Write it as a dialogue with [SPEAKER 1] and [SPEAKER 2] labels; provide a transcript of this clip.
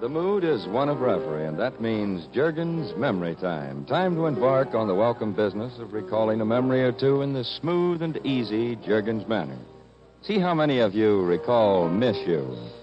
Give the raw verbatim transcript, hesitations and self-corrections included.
[SPEAKER 1] The mood is one of reverie, and that means Juergen's Memory Time. Time to embark on the welcome business of recalling a memory or two in the smooth and easy Juergen's manner. See how many of you recall Miss You.